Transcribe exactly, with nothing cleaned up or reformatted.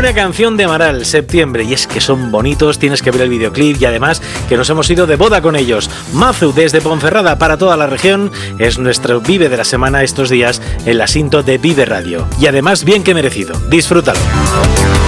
Una canción de Amaral, Septiembre, y es que son bonitos, tienes que ver el videoclip y además que nos hemos ido de boda con ellos. Mazu desde Ponferrada para toda la región es nuestro Vive de la semana estos días en la Sinto de Vive Radio. Y además bien que merecido. Disfrútalo.